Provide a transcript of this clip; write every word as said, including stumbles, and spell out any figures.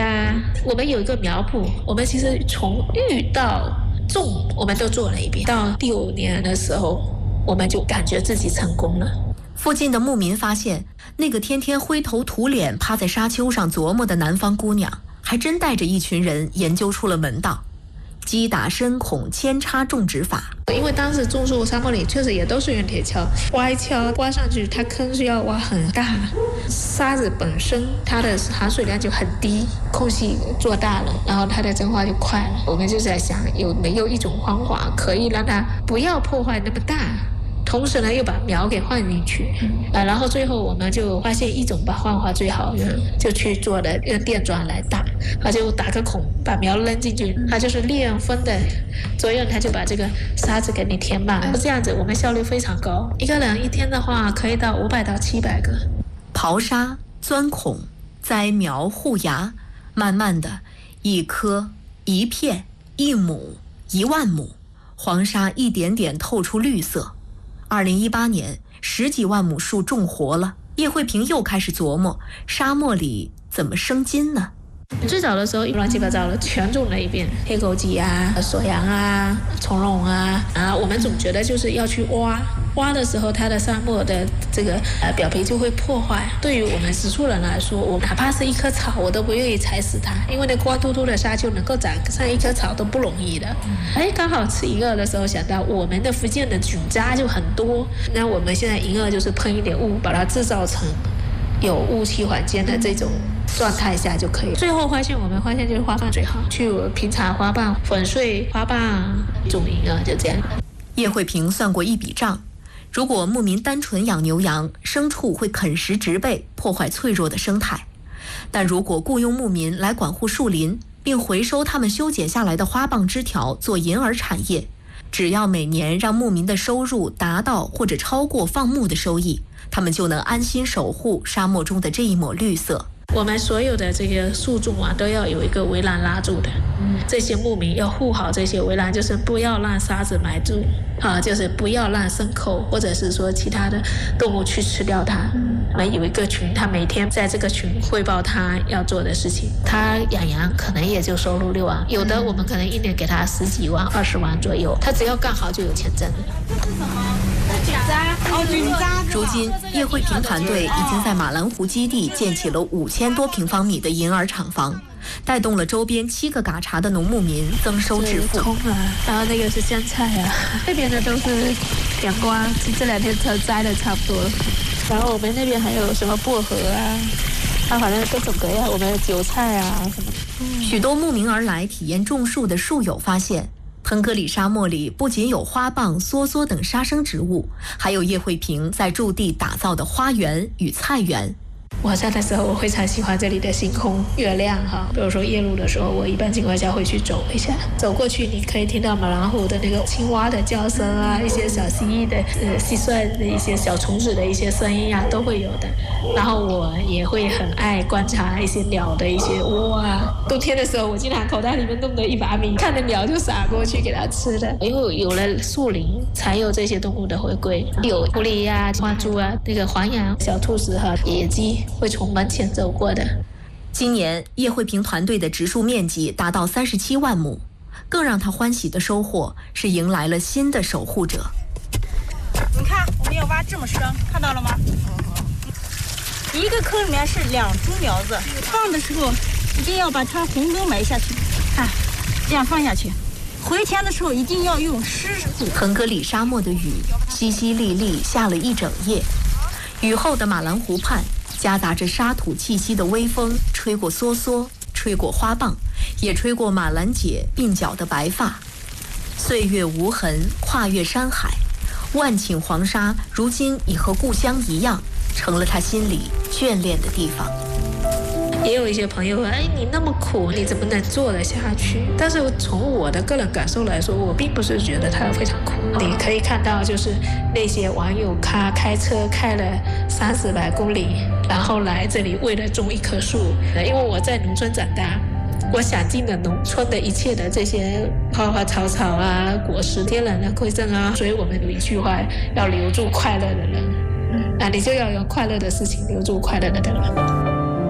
呀，我们有一个苗圃，我们其实从育到种我们都做了一遍。到第五年的时候，我们就感觉自己成功了。 附近的牧民发现，那个天天灰头土脸趴在沙丘上琢磨的南方姑娘，还真带着一群人研究出了门道。击打深孔扦插种植法， 因为当时种树沙漠里确实也都是用铁锹，挖一锹挖上去，它坑是要挖很大，沙子本身它的含水量就很低，空隙做大了，然后它的蒸发就快了。我们就在想，有没有一种方法可以让它不要破坏那么大，同时呢又把苗给放进去，啊，然后最后我们就发现一种把方法最好用，就去做的用电钻来打，它就打个孔，把苗扔进去，它就是裂缝的作用，它就把这个沙子给你填满，这样子我们效率非常高，一个人一天的话可以到五百到七百个。 刨沙、钻孔、栽苗、护芽，慢慢的，一颗、一片、一亩、一万亩，黄沙一点点透出绿色。二零一八年，十几万亩树种活了。叶慧萍又开始琢磨，沙漠里怎么生金呢？ 最早的时候乱七八糟的全种了一遍，黑枸杞啊、锁阳啊、从容啊，啊，我们总觉得就是要去挖，挖的时候它的沙漠的这个呃表皮就会破坏。对于我们植树人来说，我哪怕是一棵草，我都不愿意踩死它，因为那光秃秃的沙丘能够长上一棵草都不容易的。哎，刚好吃银耳的时候想到，我们的福建的菌渣就很多，那我们现在银耳就是喷一点雾，把它制造成有雾气环境的这种状态下就可以。最后发现，我们发现就是花瓣最好，去平查花瓣、粉碎花瓣、种银耳，就这样。 叶慧萍算过一笔账，如果牧民单纯养牛羊，牲畜会啃食植被，破坏脆弱的生态；但如果雇佣牧民来管护树林，并回收他们修剪下来的花棒枝条做银耳产业，只要每年让牧民的收入达到或者超过放牧的收益，他们就能安心守护沙漠中的这一抹绿色。 我们所有的这个树种啊，都要有一个围栏拉住的。嗯，这些牧民要护好这些围栏，就是不要让沙子埋住啊，就是不要让牲口或者是说其他的动物去吃掉它。嗯，我们有一个群，他每天在这个群汇报他要做的事情。他养羊可能也就收入六万，有的我们可能一年给他十几万、二十万左右，他只要干好就有钱挣。 如今，叶慧萍团队已经在马兰湖基地建起了五千多平方米的银耳厂房，带动了周边七个嘎查的农牧民增收致富。 葱啊，然后那个是香菜啊，这边的都是凉瓜，这两天才摘的差不多了。然后我们那边还有什么薄荷啊，啊，反正各种各样，我们的韭菜啊什么的。 嗯、许多慕名而来体验种树的树友发现，腾格里沙漠里不仅有花蚌、梭梭等沙生植物，还有叶慧萍在驻地打造的花园与菜园。 晚上的时候我非常喜欢这里的星空月亮哈，比如说夜路的时候，我一般情况下会去走一下，走过去你可以听到马兰湖的那个青蛙的叫声啊，一些小蜥蜴的呃蟋蟀的一些小虫子的一些声音啊都会有的。然后我也会很爱观察一些鸟的一些窝啊，冬天的时候我经常口袋里面弄的一把米，看着鸟就撒过去给它吃的。因为有了树林才有这些动物的回归，有狐狸啊、花猪啊，那个黄羊、小兔子和野鸡会从门前走过的。 今年叶慧萍团队的植树面积达到三十七万亩，更让他欢喜的收获是迎来了新的守护者。 你看，我们要挖这么深，看到了吗？一个坑里面是两株苗子，放的时候一定要把它红根埋下去，看，这样放下去。回填的时候一定要用湿土。 腾格里沙漠的雨淅淅沥沥下了一整夜，雨后的马兰湖畔夹杂着沙土气息的微风，吹过梭梭，吹过花蚌，也吹过马兰姐鬓角的白发。岁月无痕，跨越山海，万顷黄沙如今已和故乡一样，成了他心里眷恋的地方。 也有一些朋友说，哎，你那么苦，你怎么能做得下去？但是从我的个人感受来说，我并不是觉得它非常苦。你可以看到，就是那些网友他开车开了三四百公里，然后来这里为了种一棵树。因为我在农村长大，我想尽了农村的一切的这些花花草草啊、果实、天然的馈赠啊，所以我们有一句话，要留住快乐的人。啊，你就要有快乐的事情，留住快乐的人。